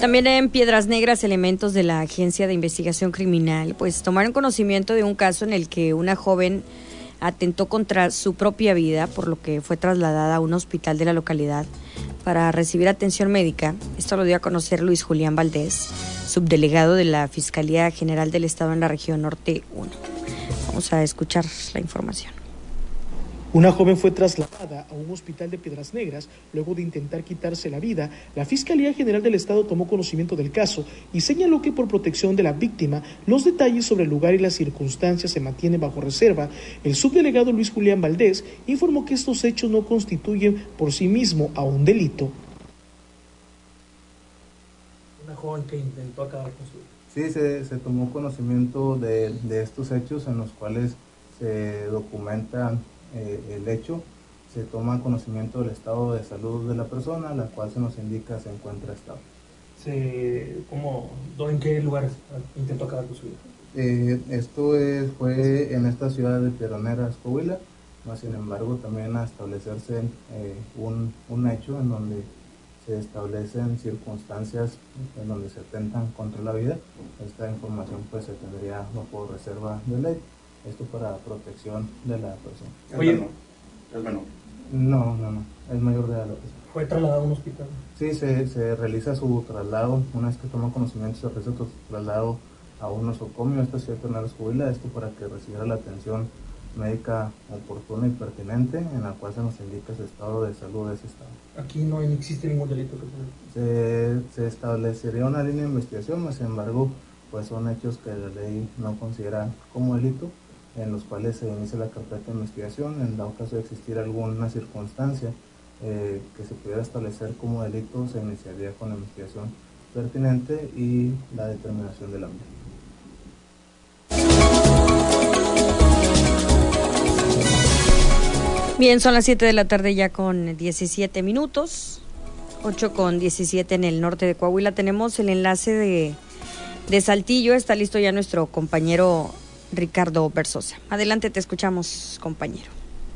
También en Piedras Negras, elementos de la Agencia de Investigación Criminal pues tomaron conocimiento de un caso en el que una joven atentó contra su propia vida, por lo que fue trasladada a un hospital de la localidad para recibir atención médica. Esto lo dio a conocer Luis Julián Valdés, subdelegado de la Fiscalía General del Estado en la región Norte 1. Vamos a escuchar la información. Una joven fue trasladada a un hospital de Piedras Negras luego de intentar quitarse la vida. La Fiscalía General del Estado tomó conocimiento del caso y señaló que por protección de la víctima, los detalles sobre el lugar y las circunstancias se mantienen bajo reserva. El subdelegado Luis Julián Valdés informó que estos hechos no constituyen por sí mismo a un delito. Una joven que intentó acabar con su vida. Sí, se tomó conocimiento de estos hechos en los cuales se documentan el hecho, se toma conocimiento del estado de salud de la persona, la cual se nos indica se encuentra estable. ¿En qué lugar intentó acabar con su vida? Esto fue en esta ciudad de Piedras Negras, Coahuila, más sin embargo también a establecerse un hecho en donde se establecen circunstancias en donde se atentan contra la vida. Esta información pues se tendría bajo reserva de ley. Esto para protección de la persona. ¿Es menor? No, es mayor de edad. ¿Fue trasladado a un hospital? Sí, se realiza su traslado. Una vez que toma conocimiento, se realiza su traslado a un nosocomio, esta ciudad de Piedras Negras, esto para que reciba la atención médica oportuna y pertinente, en la cual se nos indica su estado de salud de ese estado. Aquí no existe ningún delito que se establecería una línea de investigación, sin embargo, pues son hechos que la ley no considera como delito, en los cuales se inicia la carpeta de investigación. En dado caso de existir alguna circunstancia que se pudiera establecer como delito, se iniciaría con la investigación pertinente y la determinación del ámbito. Bien, son las 7 de la tarde ya con 17 minutos, 8:17 en el norte de Coahuila. Tenemos el enlace de Saltillo, está listo ya nuestro compañero Ricardo Berzosa. Adelante, te escuchamos, compañero.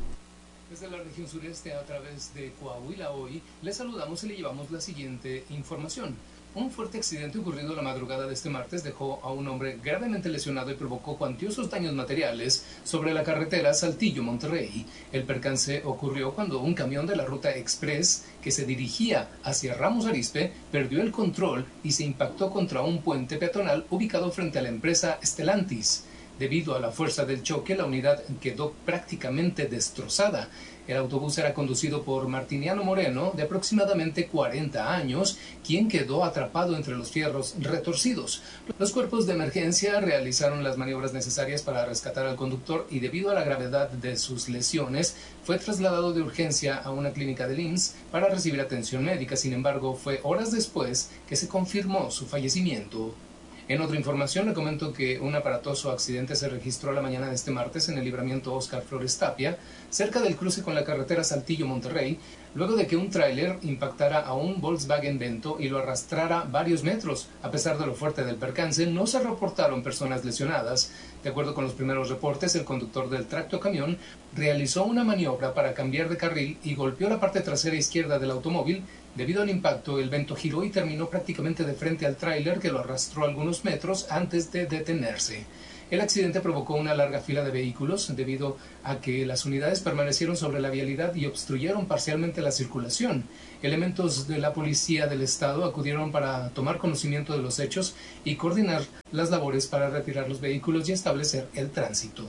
Desde la región sureste a través de Coahuila hoy, les saludamos y le llevamos la siguiente información. Un fuerte accidente ocurrido la madrugada de este martes dejó a un hombre gravemente lesionado y provocó cuantiosos daños materiales sobre la carretera Saltillo-Monterrey. El percance ocurrió cuando un camión de la ruta Express que se dirigía hacia Ramos Arizpe perdió el control y se impactó contra un puente peatonal ubicado frente a la empresa Stellantis. Debido a la fuerza del choque, la unidad quedó prácticamente destrozada. El autobús era conducido por Martiniano Moreno, de aproximadamente 40 años, quien quedó atrapado entre los fierros retorcidos. Los cuerpos de emergencia realizaron las maniobras necesarias para rescatar al conductor y, debido a la gravedad de sus lesiones, fue trasladado de urgencia a una clínica del IMSS para recibir atención médica. Sin embargo, fue horas después que se confirmó su fallecimiento. En otra información, le comento que un aparatoso accidente se registró la mañana de este martes en el libramiento Óscar Flores Tapia, cerca del cruce con la carretera Saltillo-Monterrey, luego de que un tráiler impactara a un Volkswagen Vento y lo arrastrara varios metros. A pesar de lo fuerte del percance, no se reportaron personas lesionadas. De acuerdo con los primeros reportes, el conductor del tractocamión realizó una maniobra para cambiar de carril y golpeó la parte trasera izquierda del automóvil. Debido al impacto, el Vento giró y terminó prácticamente de frente al tráiler, que lo arrastró algunos metros antes de detenerse. El accidente provocó una larga fila de vehículos debido a que las unidades permanecieron sobre la vialidad y obstruyeron parcialmente la circulación. Elementos de la Policía del Estado acudieron para tomar conocimiento de los hechos y coordinar las labores para retirar los vehículos y establecer el tránsito.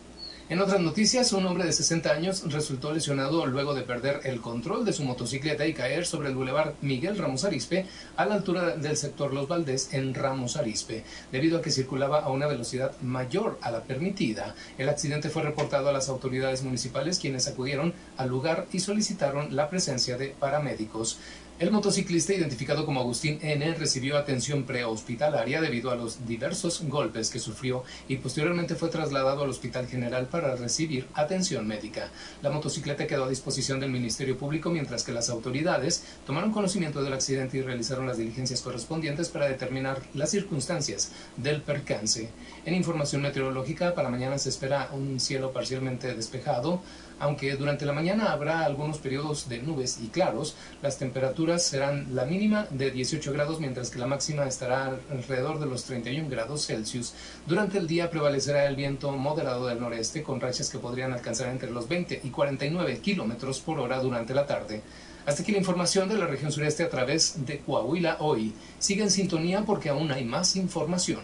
En otras noticias, un hombre de 60 años resultó lesionado luego de perder el control de su motocicleta y caer sobre el bulevar Miguel Ramos Arizpe a la altura del sector Los Valdés en Ramos Arizpe, debido a que circulaba a una velocidad mayor a la permitida. El accidente fue reportado a las autoridades municipales, quienes acudieron al lugar y solicitaron la presencia de paramédicos. El motociclista, identificado como Agustín N., recibió atención prehospitalaria debido a los diversos golpes que sufrió y posteriormente fue trasladado al Hospital General para recibir atención médica. La motocicleta quedó a disposición del Ministerio Público, mientras que las autoridades tomaron conocimiento del accidente y realizaron las diligencias correspondientes para determinar las circunstancias del percance. En información meteorológica, para mañana se espera un cielo parcialmente despejado, Aunque durante la mañana habrá algunos periodos de nubes y claros, las temperaturas serán la mínima de 18 grados, mientras que la máxima estará alrededor de los 31 grados Celsius. Durante el día prevalecerá el viento moderado del noreste, con rachas que podrían alcanzar entre los 20 y 49 kilómetros por hora durante la tarde. Hasta aquí la información de la región sureste a través de Coahuila Hoy. Siga en sintonía porque aún hay más información.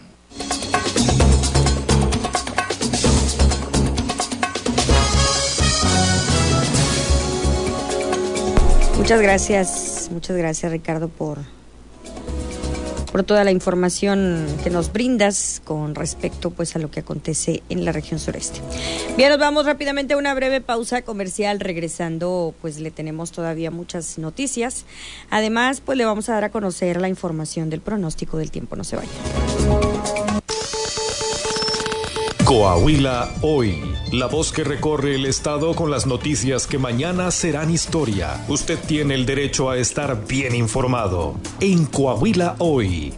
Muchas gracias Ricardo por toda la información que nos brindas con respecto pues a lo que acontece en la región sureste. Bien, nos vamos rápidamente a una breve pausa comercial. Regresando, pues le tenemos todavía muchas noticias. Además, pues le vamos a dar a conocer la información del pronóstico del tiempo. No se vayan. Coahuila Hoy, la voz que recorre el estado con las noticias que mañana serán historia. Usted tiene el derecho a estar bien informado en Coahuila Hoy.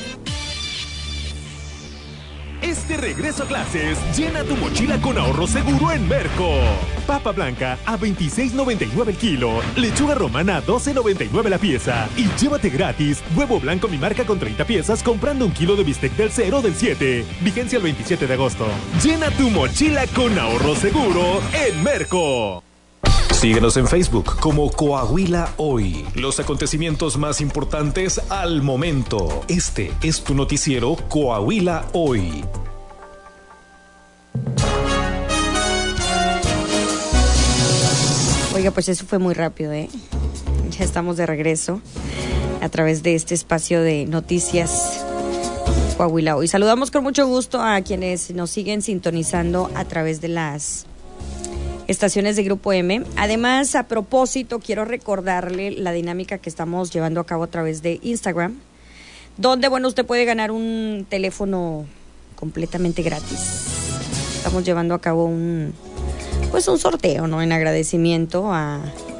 Este regreso a clases, llena tu mochila con ahorro seguro en Merco. Papa blanca a $26.99 el kilo, lechuga romana a $12.99 la pieza y llévate gratis huevo blanco mi marca con 30 piezas comprando 1 kilo de bistec del 0 del 7. Vigencia el 27 de agosto. Llena tu mochila con ahorro seguro en Merco. Síguenos en Facebook como Coahuila Hoy. Los acontecimientos más importantes al momento. Este es tu noticiero Coahuila Hoy. Oiga, pues eso fue muy rápido, ¿eh? Ya estamos de regreso a través de este espacio de noticias Coahuila Hoy. Saludamos con mucho gusto a quienes nos siguen sintonizando a través de las estaciones de Grupo M. Además, a propósito, quiero recordarle la dinámica que estamos llevando a cabo a través de Instagram, donde, bueno, usted puede ganar un teléfono completamente gratis. Estamos llevando a cabo un sorteo, ¿no? En agradecimiento a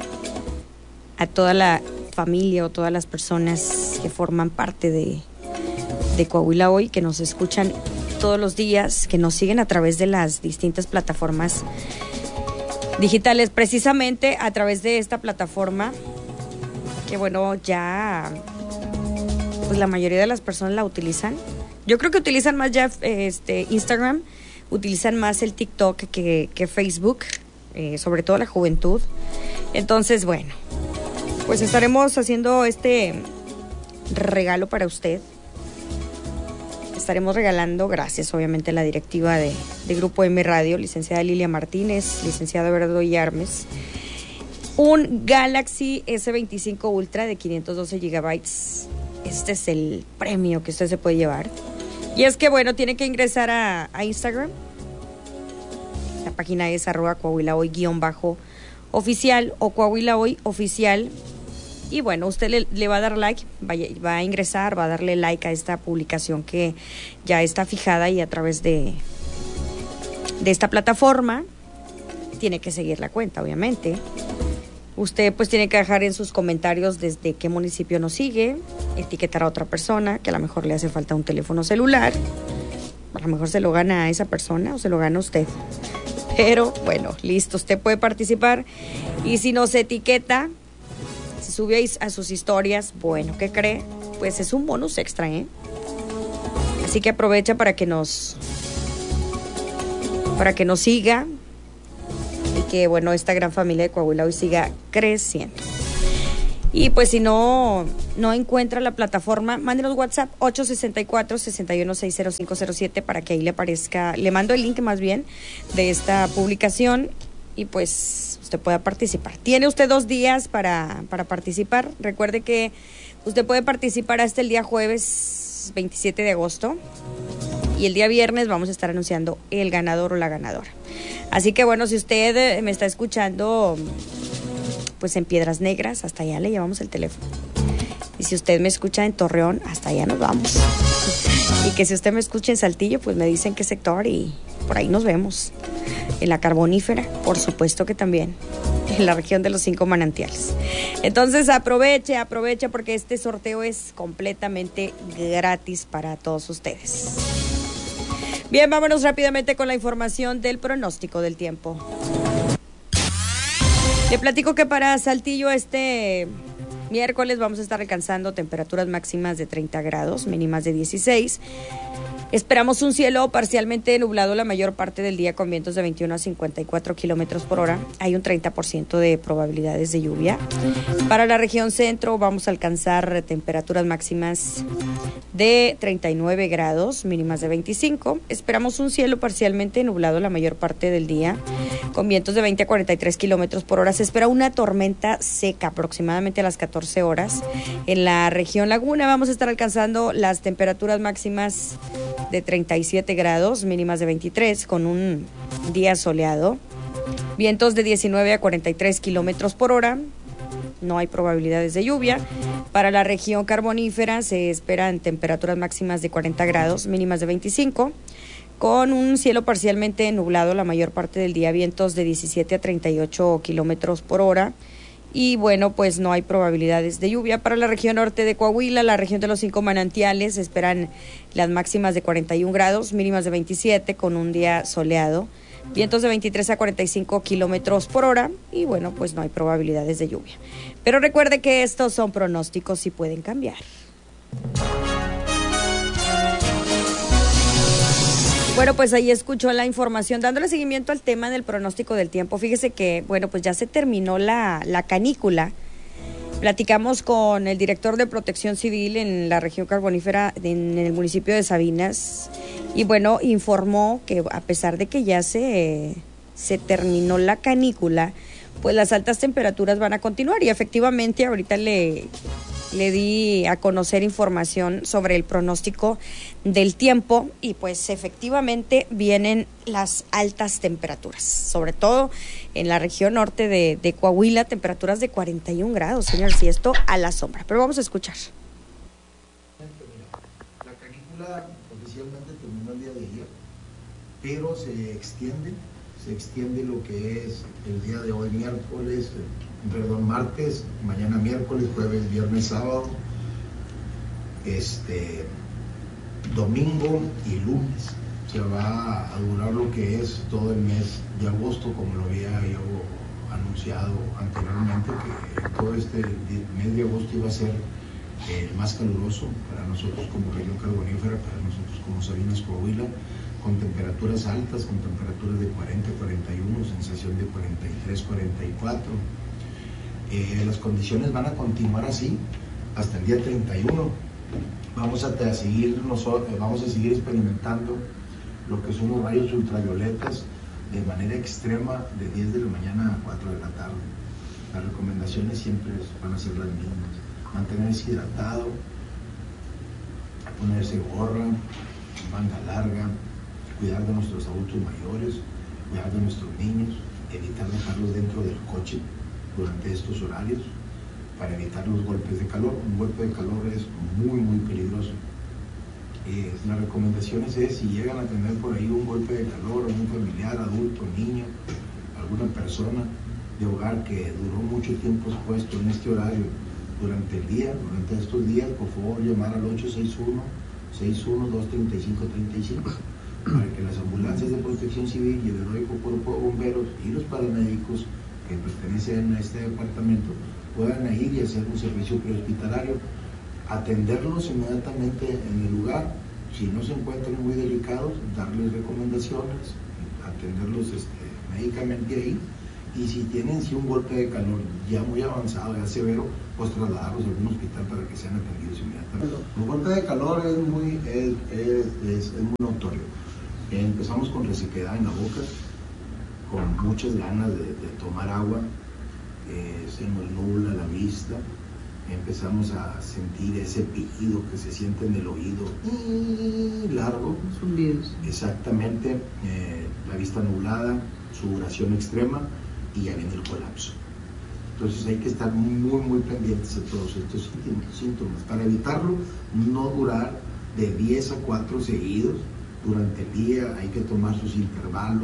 toda la familia o todas las personas que forman parte de Coahuila Hoy, que nos escuchan todos los días, que nos siguen a través de las distintas plataformas digitales, precisamente a través de esta plataforma que, bueno, ya pues la mayoría de las personas la utilizan. Yo creo que utilizan más ya Instagram, utilizan más el TikTok que Facebook, sobre todo la juventud. Entonces, bueno, pues estaremos haciendo este regalo para usted. Estaremos regalando, gracias obviamente a la directiva de Grupo M Radio, licenciada Lilia Martínez, licenciado Eduardo Yarmes, un Galaxy S25 Ultra de 512 gigabytes. Este es el premio que usted se puede llevar. Y es que, bueno, tiene que ingresar a Instagram. La página es @coahuilahoy_oficial o Coahuila Hoy Oficial. Y bueno, usted le va a dar like, va a ingresar, va a darle like a esta publicación que ya está fijada, y a través de esta plataforma tiene que seguir la cuenta, obviamente. Usted pues tiene que dejar en sus comentarios desde qué municipio nos sigue, etiquetar a otra persona que a lo mejor le hace falta un teléfono celular. A lo mejor se lo gana a esa persona o se lo gana usted. Pero bueno, listo, usted puede participar. Y si nos etiqueta, si sube a sus historias, bueno, ¿qué cree? Pues es un bonus extra, ¿eh? Así que aprovecha para que nos siga y que, bueno, esta gran familia de Coahuila Hoy siga creciendo. Y pues si no encuentra la plataforma, mándenos WhatsApp 864-6160-507 para que ahí le aparezca, le mando el link más bien de esta publicación y pues usted pueda participar. Tiene usted 2 días para participar. Recuerde que usted puede participar hasta el día jueves 27 de agosto y el día viernes vamos a estar anunciando el ganador o la ganadora. Así que bueno, si usted me está escuchando pues en Piedras Negras, hasta allá le llevamos el teléfono. Y si usted me escucha en Torreón, hasta allá nos vamos. Y que si usted me escucha en Saltillo, pues me dicen qué sector y por ahí nos vemos. En la Carbonífera, por supuesto que también. En la región de los 5 manantiales. Entonces aproveche porque este sorteo es completamente gratis para todos ustedes. Bien, vámonos rápidamente con la información del pronóstico del tiempo. Le platico que para Saltillo este miércoles vamos a estar alcanzando temperaturas máximas de 30 grados, mínimas de 16. Esperamos un cielo parcialmente nublado la mayor parte del día con vientos de 21 a 54 kilómetros por hora. Hay un 30% de probabilidades de lluvia. Para la región centro vamos a alcanzar temperaturas máximas de 39 grados, mínimas de 25. Esperamos un cielo parcialmente nublado la mayor parte del día con vientos de 20 a 43 kilómetros por hora. Se espera una tormenta seca aproximadamente a las 14 horas. En la región Laguna vamos a estar alcanzando las temperaturas máximas de 37 grados, mínimas de 23, con un día soleado. Vientos de 19 a 43 kilómetros por hora. No hay probabilidades de lluvia. Para la región carbonífera se esperan temperaturas máximas de 40 grados, mínimas de 25, con un cielo parcialmente nublado la mayor parte del día, vientos de 17 a 38 kilómetros por hora. Y bueno, pues no hay probabilidades de lluvia. Para la región norte de Coahuila, la región de los 5 manantiales, se esperan las máximas de 41 grados, mínimas de 27, con un día soleado. Vientos de 23 a 45 kilómetros por hora. Y bueno, pues no hay probabilidades de lluvia. Pero recuerde que estos son pronósticos y pueden cambiar. Bueno, pues ahí escuchó la información, dándole seguimiento al tema del pronóstico del tiempo. Fíjese que, bueno, pues ya se terminó la canícula. Platicamos con el director de Protección Civil en la región carbonífera, en el municipio de Sabinas, y bueno, informó que a pesar de que ya se terminó la canícula, pues las altas temperaturas van a continuar, y efectivamente ahorita le di a conocer información sobre el pronóstico del tiempo, y pues efectivamente vienen las altas temperaturas, sobre todo en la región norte de Coahuila, temperaturas de 41 grados, señores, y esto a la sombra. Pero vamos a escuchar. La canícula oficialmente terminó el día de ayer, pero se extiende lo que es el día de hoy, martes, mañana miércoles, jueves, viernes, sábado, domingo y lunes. Se va a durar lo que es todo el mes de agosto, como lo había yo anunciado anteriormente, que todo este mes de agosto iba a ser el más caluroso para nosotros como región carbonífera, para nosotros como Sabinas, Coahuila, con temperaturas altas, con temperaturas de 40, 41, sensación de 43, 44. Las condiciones van a continuar así hasta el día 31. Vamos a seguir experimentando lo que son los rayos ultravioletas de manera extrema de 10 de la mañana a 4 de la tarde. Las recomendaciones siempre van a ser las mismas: mantenerse hidratado, ponerse gorra, manga larga, cuidar de nuestros adultos mayores, cuidar de nuestros niños, evitar dejarlos dentro del coche durante estos horarios para evitar los golpes de calor. Un golpe de calor es muy, muy peligroso. Las recomendaciones es, si llegan a tener por ahí un golpe de calor, un familiar, adulto, niño, alguna persona de hogar que duró mucho tiempo expuesto en este horario durante el día, durante estos días, por favor llamar al 861-235-35 para que las ambulancias de Protección Civil y el Heroico Cuerpo de Bomberos y los paramédicos que pertenecen a este departamento puedan ir y hacer un servicio prehospitalario, atenderlos inmediatamente en el lugar. Si no se encuentran muy delicados, darles recomendaciones, atenderlos médicamente ahí, y si tienen un golpe de calor ya muy avanzado, ya severo, pues trasladarlos a algún hospital para que sean atendidos inmediatamente. El golpe de calor es muy notorio. Empezamos con resequedad en la boca, con muchas ganas de tomar agua, se nos nubla la vista, empezamos a sentir ese pijido que se siente en el oído largo, zumbidos. Exactamente, la vista nublada, sudoración extrema, y ya viene el colapso. Entonces hay que estar muy, muy pendientes de todos estos síntomas. Para evitarlo, no durar de 10 a 4 seguidos durante el día. Hay que tomar sus intervalos.